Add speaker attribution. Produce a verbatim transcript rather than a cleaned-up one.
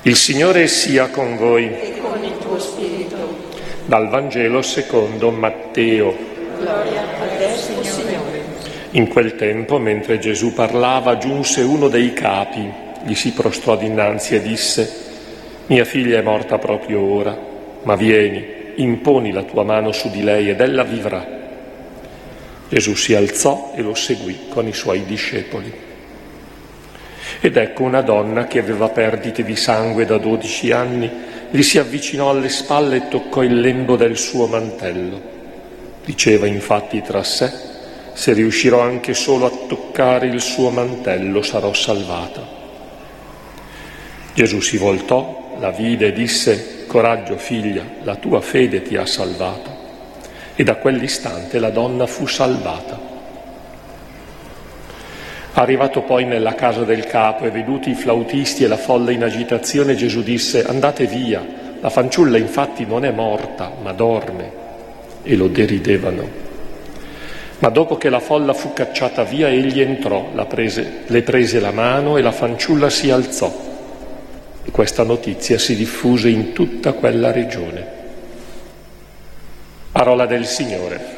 Speaker 1: Il Signore sia con voi.
Speaker 2: E con il tuo spirito.
Speaker 1: Dal Vangelo secondo Matteo.
Speaker 2: Gloria a te, Signore.
Speaker 1: In quel tempo, mentre Gesù parlava, giunse uno dei capi, gli si prostrò dinanzi e disse: «Mia figlia è morta proprio ora, ma vieni, imponi la tua mano su di lei ed ella vivrà». Gesù si alzò e lo seguì con i suoi discepoli. Ed ecco una donna che aveva perdite di sangue da dodici anni, gli si avvicinò alle spalle e toccò il lembo del suo mantello. Diceva infatti tra sé: «Se riuscirò anche solo a toccare il suo mantello sarò salvata». Gesù si voltò, la vide e disse: «Coraggio, figlia, la tua fede ti ha salvata». E da quell'istante la donna fu salvata. Arrivato poi nella casa del capo e veduti i flautisti e la folla in agitazione, Gesù disse: «Andate via, la fanciulla infatti non è morta, ma dorme». E lo deridevano. Ma dopo che la folla fu cacciata via, egli entrò, la prese, le prese la mano e la fanciulla si alzò. E questa notizia si diffuse in tutta quella regione. Parola del Signore.